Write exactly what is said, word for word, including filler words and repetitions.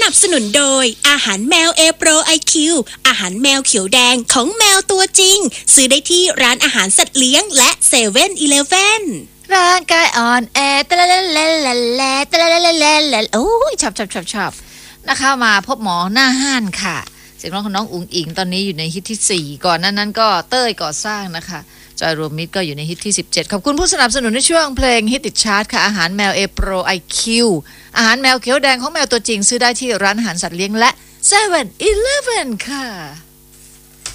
นับสนุนโดยอาหารแมวเอโปรไอคิวอาหารแมวเขียวแดงของแมวตัวจริงซื้อได้ที่ร้านอาหารสัตว์เลี้ยงและเซเว่นอีเลฟเว่นร่างกายอ่อนแอตะละละละละละตะละละละละโอ้ยชอบชอบชอบชอบนะคะมาพบหมอหน้าห้านค่ะเสียงร้องของน้องอุ๋งอิงตอนนี้อยู่ในฮิตที่สี่ก่อนนั้นนั้นก็เต้ยก่อสร้างนะคะจอยรวมมิตรก็อยู่ในฮิตที่สิบเจ็ดขอบคุณผู้สนับสนุนในช่วงเพลงฮิตติดชาร์ตค่ะอาหารแมวเอโปรไอคิวอาหารแมวเขียวแดงของแมวตัวจริงซื้อได้ที่ร้านอาหารสัตว์เลี้ยงและเซเว่นอีเลฟเว่นค่ะ